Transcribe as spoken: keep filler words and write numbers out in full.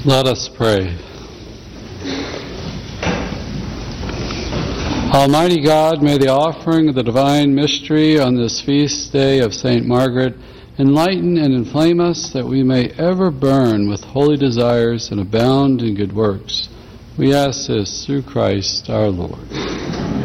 Let us pray. Almighty God, may the offering of the divine mystery on this feast day of Saint Margaret enlighten and inflame us, that we may ever burn with holy desires and abound in good works. We ask this through Christ our Lord.